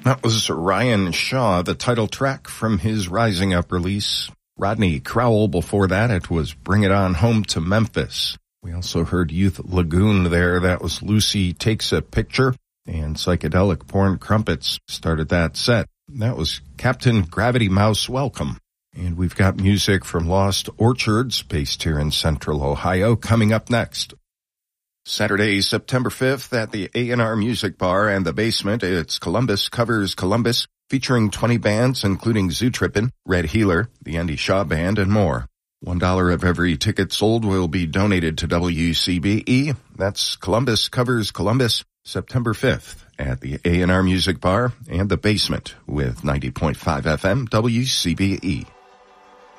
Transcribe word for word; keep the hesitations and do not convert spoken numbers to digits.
That was Ryan Shaw, the title track from his Rising Up release. Rodney Crowell before that, it was Bring It On Home to Memphis. We also heard Youth Lagoon there. That was Lucy Takes a Picture. And Psychedelic Porn Crumpets started that set. That was Captain Gravity Mouse Welcome. And we've got music from Lost Orchards, based here in Central Ohio, coming up next. Saturday, September fifth at the A and R Music Bar and the Basement, it's Columbus Covers Columbus, featuring twenty bands, including Zoo Trippin', Red Healer, the Andy Shaw Band, and more. One dollar of every ticket sold will be donated to W C B E. That's Columbus Covers Columbus, September fifth at the A and R Music Bar and the Basement with ninety point five F M W C B E.